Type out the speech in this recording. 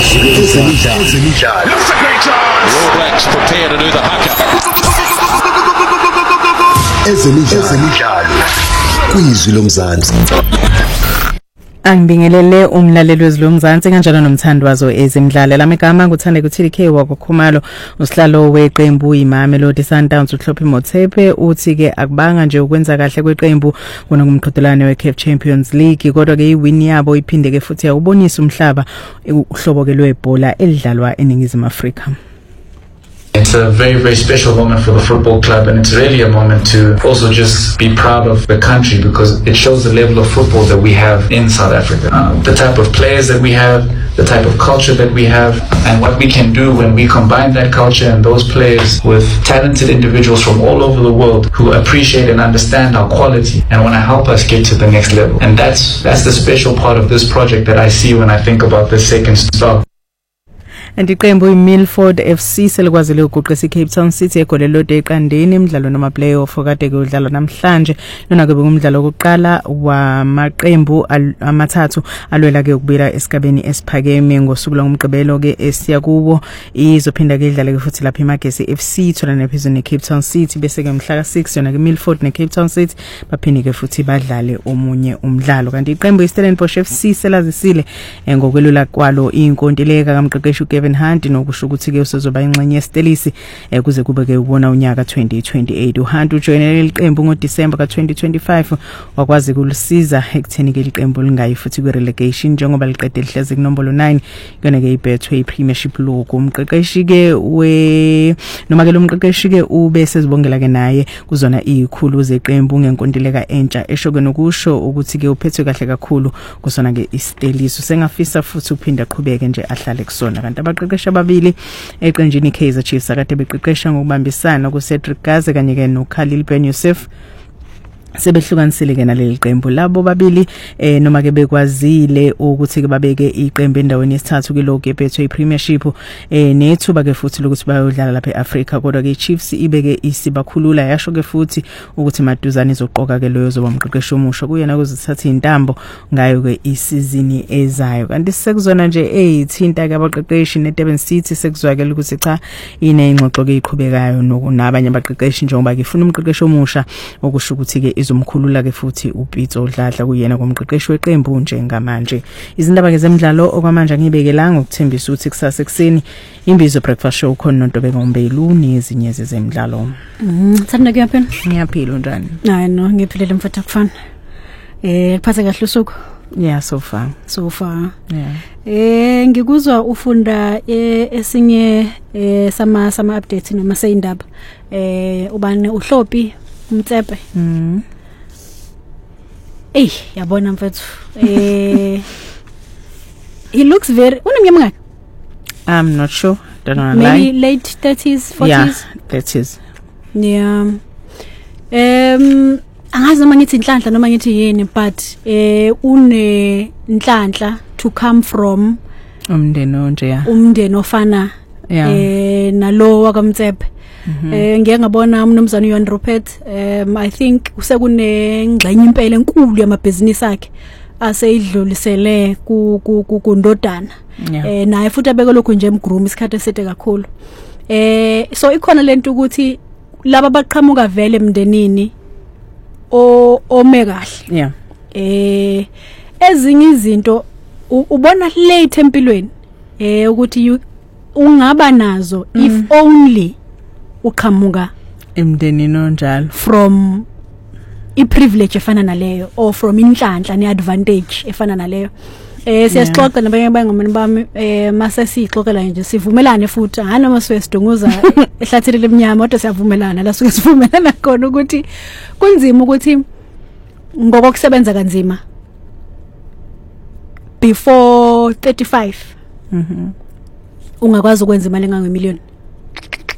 Ezemidlalo. That's a great chance. All Blacks prepare to do the haka. Ezemidlalo. Kwizwi lomzansi. Angibingelele umlaleli wezilomzansi kanjalo nomthandwazo ezemidlalo lamagama nguthande kuTK wakwaKhumalo usihlalo weqembu iMamelodi Sundowns uHlophe Motepe uthi ke akubanga nje ukwenza kahle kweqembu kona kumqhudelane weCAF Champions League kodwa ke iwin yabo iphinde ke futhi yakubonisa umhlaba uhlobo ke lwebhola elidlalwa eNingizimu Afrika. It's a very, very special moment for the football club, and it's really a moment to also just be proud of the country because it shows the level of football that we have in South Africa. The type of players that we have, the type of culture that we have, and what we can do when we combine that culture and those players with talented individuals from all over the world who appreciate and understand our quality and want to help us get to the next level. And that's the special part of this project that I see when I think about the second stop. Andiqembu iMilford FC selikwazile ukuqoqisa iCape Town City egolelo deqandeni imidlalo noma playoff okade kudlalwa namhlanje lona ke umdlalo wokuqala wamaqembu amathathu alwela ke ukubira esigabeni esiphakeme ngosuku lomgqibelo ke esiya kuwo izophinda ke idlale ke futhi lapha iMagesi FC thola nephezulu neCape Town City bese ke mhla ka6 yona ke Milford neCape Town City baphinde ke futhi badlale omunye umdlalo kanti iqembu iStellenbosch FC selazisile ngokwelula kwalo inkontileka kamqeqeshi Kevin Hunt nokusho ukuthi ke usezoba ingxenye yestelisi kuze kube ke ubona unyaka 2028 uHunt ujoinele iqembu ngoDisemba ka2025 wakwazi kulisiza ekutheni ke iqembu lingayi futhi kwi-relegation njengoba liqede lihleze kunombolo 9 yona ke iBetway Premiership League umqeqeshi ke noma ke lo mqeqeshi ke ube sezibongela ke naye kuzona izikhulu zeqembu ngenkontileka entsha eshoke nokusho ukuthi ke uphethwe kahle kakhulu kusona ke istelisi sengafisa futhi uphinda aqhubeke nje ahlale kusona kanti abaqeqeshi ababili eqenjini Kaizer Chiefs akade beqeqesha ngokubambisana kuCedric Gaze kanye ke noKhalil Ben Yusuf sebehlukanisile ke naleli qembu labo babili noma ke bekwazile ukuthi ke babeke iqembu endaweni yesithathu kilo Betway Premiership nethuba ke futhi lokuthi bayodlala lapha eAfrica kodwa ke Chiefs ibeke isibakhulula yasho ke futhi ukuthi maduzane izoqoka ke loyo zoba umqeqeshi omusha kuyena ukuzithatha intambo ngayo ke isizini ezayo kanti sekuzona nje ezithinta ke abaqeqeshi neDurban City sekuzwakela ukuthi cha ine ingxoxo ke iqhubekayo nabanye abaqeqeshi njengoba ke ifuna umqeqeshi omusha okusho ukuthi ke izomkhulula ke futhi uPitso Dladla kuyena komqeqeshi weqembu njengamanje izindaba ke zemidlalo okwamanje ngibekelanga ukuthembisa ukuthi kusasa ekseni imbizo breakfast show khona noNtobeka Umbelu nezinye zemidlalo Thanda kuyaphela ngiyaphila njani hayi no ngiphilele mfethu kufana kuphatha kahle usuku yeah so far yeah ngikuzwa ufunda esinye sama updates noma seyindaba ubani uHlophe Motepe yabona mfethu he looks very uneminyaka I'm not sure don't know maybe late 30s 40s yeah 30s yeah angazi noma ngithi inhlanhla noma ngithi yini but une inhlanhla to come from umndeni onje ya umndeni ofana nalo wakaMotepe ngeke ngabona umnumzana uYohn Rupert I think usekune ngxenye impela enkulu yamabhizinisi akhe aseyidlulisele kundodana naye futhi abeke lokho nje emgroom isikhathi eside kakhulu so ikhona lento ukuthi laba baqhamuka vele emndenini ome kahle ezinye izinto ubona late empilweni ukuthi ungaba nazo if only uqhamuka emndenini onjalo from iprivilege efana naleyo or from inhlanhla neadvantage efana naleyo siyasixoxa nabanye bangomani bami mase sixoxela nje sivumelane futhi hanoma siwesidunguza ehlathini lemnyama kodwa siyavumelana la suke sivumelana khona ukuthi kunzima ukuthi ngokusebenza kanzima before 35 ungakwazi ukwenza imali engange million